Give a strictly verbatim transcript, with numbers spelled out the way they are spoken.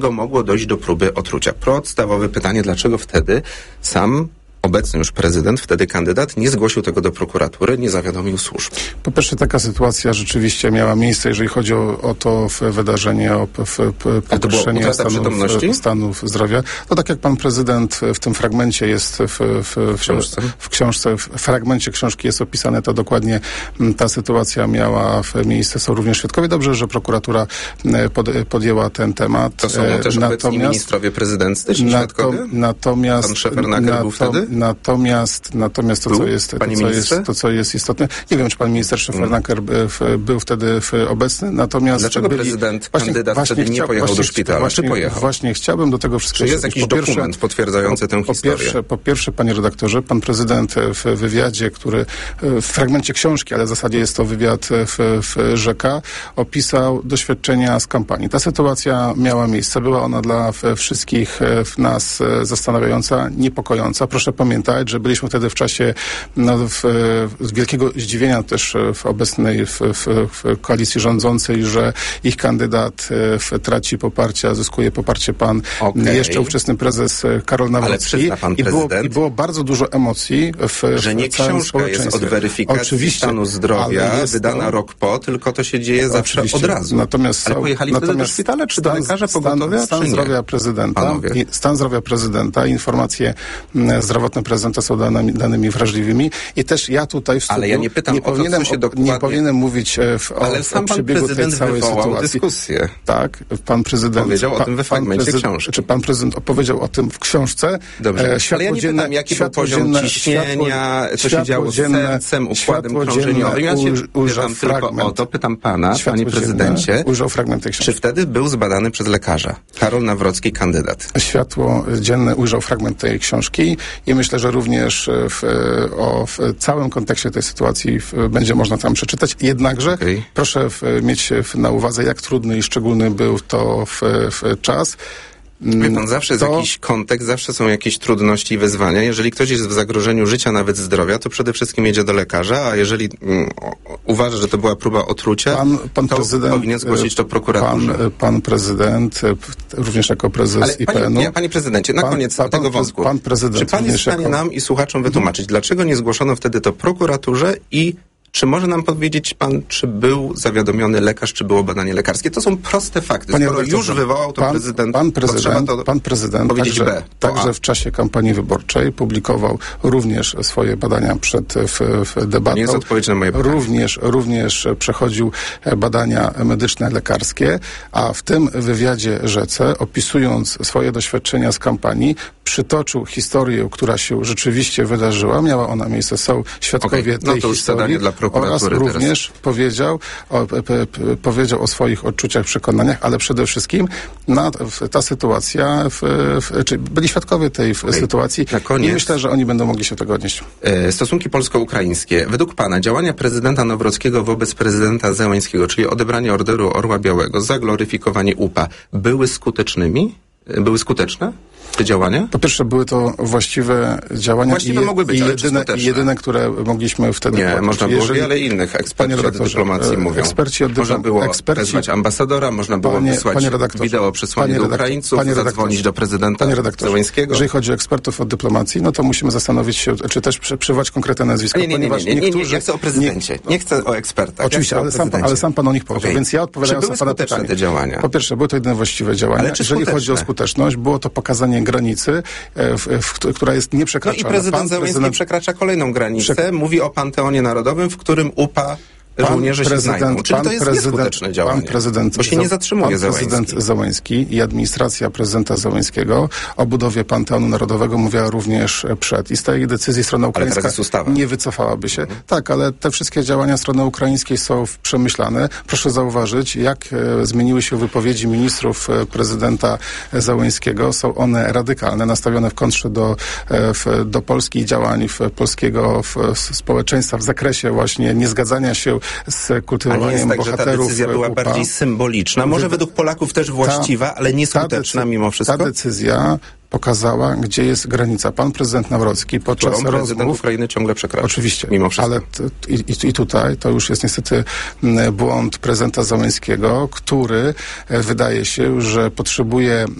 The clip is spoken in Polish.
mogło dojść do próby otrucia. Podstawowe pytanie, dlaczego wtedy sam obecny już prezydent, wtedy kandydat, nie zgłosił tego do prokuratury, nie zawiadomił służb? Po pierwsze, taka sytuacja rzeczywiście miała miejsce, jeżeli chodzi o, o to w wydarzenie, o w, w, pogorszenie stanów, stanów zdrowia. To tak jak pan prezydent w tym fragmencie jest w, w, w, książce. w książce, w fragmencie książki jest opisane, to dokładnie ta sytuacja miała miejsce. Są również świadkowie. Dobrze, że prokuratura pod, podjęła ten temat. To są też obecni ministrowie prezydenccy, czy świadkowie? Natomiast... Pan Szefernaker był wtedy? Natomiast, natomiast to, co jest, to, co jest, to, co jest istotne, nie wiem, czy pan minister Szefernaker hmm. był wtedy obecny, natomiast... Dlaczego byli, prezydent, właśnie, kandydat właśnie wtedy nie pojechał właśnie, do szpitala, właśnie, czy pojechał? Właśnie chciałbym do tego wszystkiego... Czy jest jakiś po dokument pierwsze, potwierdzający tę po historię? Pierwsze, po pierwsze, panie redaktorze, pan prezydent w wywiadzie, który w fragmencie książki, ale w zasadzie jest to wywiad w, w Rzeka, opisał doświadczenia z kampanii. Ta sytuacja miała miejsce, była ona dla wszystkich nas zastanawiająca, niepokojąca. Proszę pamiętać, że byliśmy wtedy w czasie no, w, w wielkiego zdziwienia też w obecnej w, w, w koalicji rządzącej, że ich kandydat w, traci poparcie, zyskuje poparcie pan okay. jeszcze ówczesny prezes Karol Nawrocki. Ale pan I, było, prezydent, I było bardzo dużo emocji w, że nie w całym książka jest od weryfikacji Oczywiście, stanu zdrowia wydana to, rok po, tylko to się dzieje zawsze od razu. Natomiast ale pojechali natomiast wtedy do szpitala, czy do lekarza pogotowia, stan, stan czy zdrowia prezydenta, i, stan zdrowia prezydenta, informacje zdrowotne prezydenta są danymi, danymi wrażliwymi i też ja tutaj w studiu ale ja nie pytam nie o to, powinienem, co się dokładnie... nie powinienem mówić w, o, ale sam o pan przebiegu tej całej sytuacji. dyskusję. Tak, pan prezydent... Powiedział o tym we fragmencie książki. Czy pan prezydent opowiedział o tym w książce? Dobrze, e, ale ja nie pytam, jaki był poziom ciśnienia, co się działo z sercem, układem krążeniowym. Ja się pytam tylko o to, pytam pana, panie prezydencie, ujrzał fragment tej książki. Czy wtedy był zbadany przez lekarza? Karol Nawrocki, kandydat. Światło dzienne ujrzał fragment tej książki i myślę, że również w, o w całym kontekście tej sytuacji w, będzie można tam przeczytać. Jednakże okay. proszę w, mieć na uwadze, jak trudny i szczególny był to w, w czas. Wie pan, zawsze jest to... jakiś kontekst, zawsze są jakieś trudności i wyzwania. Jeżeli ktoś jest w zagrożeniu życia, nawet zdrowia, to przede wszystkim jedzie do lekarza, a jeżeli um, uważa, że to była próba otrucia, pan, pan to prezydent, powinien zgłosić to prokuraturze. Pan, pan prezydent, również jako prezes Ale I P N-u... Panie, panie prezydencie, na pan, koniec pan, tego pan, wątku. Pan prezydent Czy pan jest w stanie jako... nam i słuchaczom wytłumaczyć, mhm. dlaczego nie zgłoszono wtedy to prokuraturze i czy może nam powiedzieć pan, czy był zawiadomiony lekarz, czy było badanie lekarskie? To są proste fakty. Panie Skoro już wywołał to pan, prezydent, pan prezydent, to pan prezydent powiedzieć także, B. Także w czasie kampanii wyborczej publikował również swoje badania przed w, w debatą. Nie jest odpowiedź na moje pytanie. Również, również przechodził badania medyczne, lekarskie, a w tym wywiadzie Rzece, opisując swoje doświadczenia z kampanii, przytoczył historię, która się rzeczywiście wydarzyła. Miała ona miejsce, są świadkowie okay. no tej to już historii. Dla oraz również teraz. powiedział o, p, p, powiedział o swoich odczuciach, przekonaniach, ale przede wszystkim na, w, ta sytuacja, w, w, czy byli świadkowie tej okay. sytuacji na koniec, i myślę, że oni będą mogli się tego odnieść. E, stosunki polsko-ukraińskie. Według pana działania prezydenta Nawrockiego wobec prezydenta Zełańskiego, czyli odebranie Orderu Orła Białego za gloryfikowanie U P A, były skutecznymi? Były skuteczne te działania? Po pierwsze, były to właściwe działania właściwe i, mogły być, i, ale jedyne, i jedyne, które mogliśmy wtedy... Nie, podać. Można było wiele innych. Eksperci od dyplomacji mówią. Eksperci od dyplom- można było eksperci, wezwać ambasadora, można było panie, wysłać panie wideo przesłanie do Ukraińców, panie zadzwonić do prezydenta Zełańskiego. Jeżeli chodzi o ekspertów od dyplomacji, no to musimy zastanowić się, czy też przy, przywołać konkretne nazwiska. Nie, nie, nie, nie, nie, nie, nie, nie, ja chcę o prezydencie, nie, nie chcę o ekspertach. Oczywiście, ja ale, sam pan, ale sam pan o nich powiedział, okay. więc ja odpowiadając na pana pytanie. Te działania? Po pierwsze, były to jedyne właściwe działania. Ale czy Jeżeli skuteczne? chodzi o skuteczność, było to pokazanie granicy, w, w, która jest nieprzekraczalna. No i prezydent Zełański prezydent... przekracza kolejną granicę. Przek... Mówi o Panteonie Narodowym, w którym U P A Pan żołnierze się znajdą. Czyli to jest nieskuteczne działanie, pan prezydent, bo się nie zatrzymuje pan prezydent Zełański. Zełański i administracja prezydenta Zełańskiego o budowie Panteonu Narodowego mówiła również przed. I z tej decyzji strona ukraińska nie wycofałaby się. Mhm. Tak, ale te wszystkie działania strony ukraińskiej są przemyślane. Proszę zauważyć, jak e, zmieniły się wypowiedzi ministrów e, prezydenta Zełańskiego. Są one radykalne, nastawione w kontrze do, e, w, do Polski i działań w polskiego w, społeczeństwa w zakresie właśnie niezgadzania się z kultywowaniem A nie jest tak, bohaterów. Że ta decyzja była U P A. bardziej symboliczna, może według Polaków też właściwa, ta, ale nieskuteczna ta decy- mimo wszystko? Ta decyzja pokazała, gdzie jest granica. Pan prezydent Nawrocki podczas Którą prezydent rozmów... Ukrainy ciągle przekracza. Oczywiście, mimo wszystko. ale t, i, i tutaj to już jest niestety błąd prezydenta Załęskiego, który wydaje się, że potrzebuje